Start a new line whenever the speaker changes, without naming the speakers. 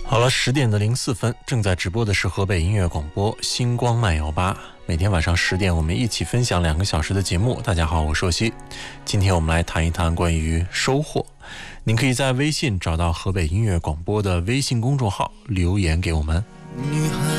好了，10:04，正在直播的是河北音乐广播星光慢摇吧。每天晚上10点，我们一起分享2个小时的节目。大家好，我是硕熙。今天我们来谈一谈关于收获。您可以在微信找到河北音乐广播的微信公众号，留言给我们。